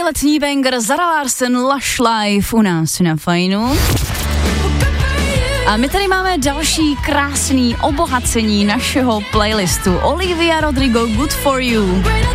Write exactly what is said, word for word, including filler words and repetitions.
letní banger Zara Larsson Lush Life u nás na Fajnu. A my tady máme další krásný obohacení našeho playlistu. Olivia Rodrigo, Good For You.